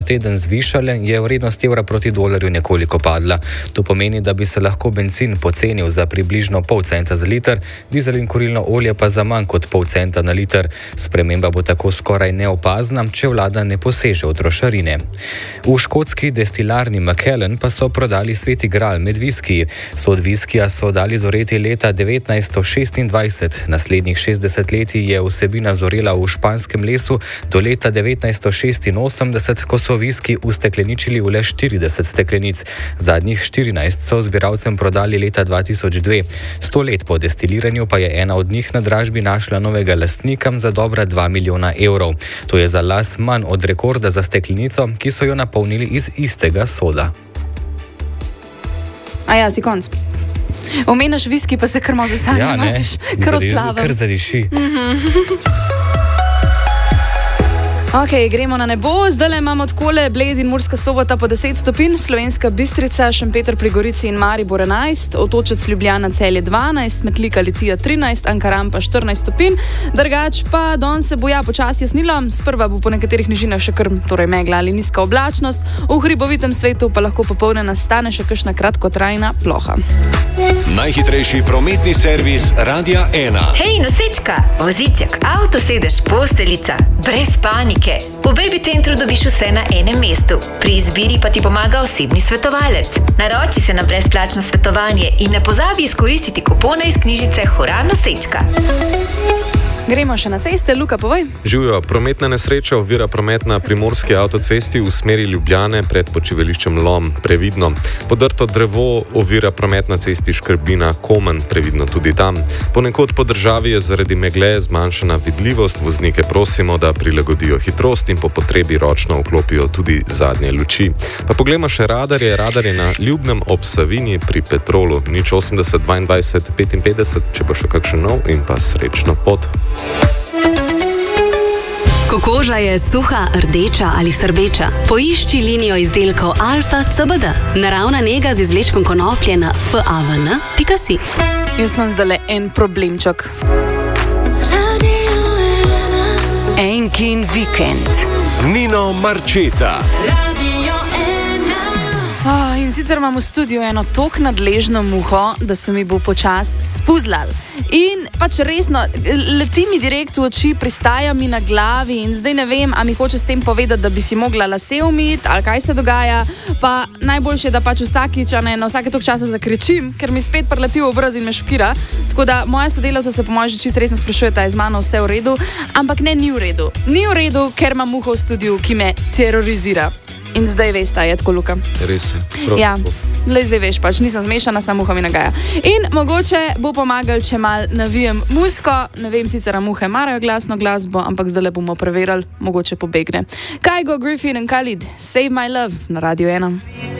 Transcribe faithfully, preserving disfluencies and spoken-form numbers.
teden zvišale, je vrednost evra proti dolarju nekoliko padla. To pomeni, da bi se lahko bencin pocenil za približno pol centa za liter, dizel in kurilno olje pa za manj kot pol centa na liter. Sprememba bo tako skoraj neopazna, če vlada ne poseže v trošarine. V škotski destilarni Macallan pa so prodali Sveti gral med viskiji. Sod viskija so dali zoreti leta devetnajststo šestindvajset. Naslednjih šestdeset let je vsebina zorela v španskem lesu do leta devetnajststo šestinosemdeset, ko so viski ustekleničili v le štirideset steklenic. Zadnjih štirinajst so zbiralcem prodali leta dva tisoč dve. Sto let po destiliranju pa je ena od njih na dražbi našla novega lastnika za dobra dva milijona evrov. To je za las manj od rekorda za steklenico, ki so jo napolnili iz istega soda. A ja, si konc. Omenjaš viski, pa se kar malo zasanja, ja, ne, kar odplavam. Kar zadiši. Mm-hmm. Ok, gremo na nebo. Zdaj imamo takole Bled in Murska Sobota po deset stopinj, Slovenska Bistrica, Šempeter pri Gorici in Maribor enajst, Otočec Ljubljana Celje dvanajst, Metlika Litija trinajst, Ankaran pa štirinajst stopinj. Drugač pa danes se bo ja počasi jasnilo, sprva bo po nekaterih nižinah še kar torej megla ali nizka oblačnost, v hribovitem svetu pa lahko popoldne nastane še kakšna kratkotrajna ploha. Najhitrejši prometni servis Radia ena. Hej, nosečka, voziček, avtosedež, posteljica, brez panike. V Baby Centru dobiš vse na enem mestu. Pri izbiri pa ti pomaga osebni svetovalec. Naroči se na brezplačno svetovanje in ne pozabi izkoristiti kupone iz knjižice Hura nosečka. Gremo še na ceste. Luka, povej. Živijo, prometna nesreča ovira promet na primorski avtocesti v smeri Ljubljane pred počivališčem Lom. Previdno. Podrto drevo ovira promet na cesti Škrbina-Komen. Previdno tudi tam. Ponekod po državi je zaradi megle zmanjšana vidljivost. Voznike prosimo, da prilagodijo hitrost in po potrebi ročno vklopijo tudi zadnje luči. Pa poglejmo še radarje. Radarje na Ljubnem ob Savinji pri Petrolu. Nič osemdeset dvaindvajset petinpetdeset, če bo še kakšen nov in pa srečno pot. Ko koža je suha, rdeča ali srbeča, poišči linijo izdelkov Alfa C B D. Naravna nega z izvlečkom konoplje na f a v n pika si. Jaz imam zdaj le en problemček. Enkin vikend. Z Nino Marčeta. Oh, in sicer imam v studiu eno tok nadležno muho, da se mi bo počas spuzlal. In pač resno, leti mi direkt v oči, pristaja mi na glavi in zdaj ne vem, a mi hoče s tem povedati, da bi si mogla lase umiti ali kaj se dogaja. Pa najboljše je, da pač vsakič, ne, na vsake tok časa zakričim, ker mi spet preleti v obraz in me šokira. Tako da moja sodelavca se po mojem že čisto resno sprašuje, da je z mano vse v redu, ampak ne, ni v redu. Ni v redu, ker imam muho v studiu, ki me terorizira. In zdaj veste, je tako, Luka. Res je. Ja, le zdaj veš, pač nisem zmešana, samo muha mi nagaja. In mogoče bo pomagal, če mal navijem musko. Ne vem, sicer muhe marajo glasno glasbo, ampak zdaj le bomo preverili, mogoče pobegne. Kygo Griffin in Khalid, Save My Love na Radio ena.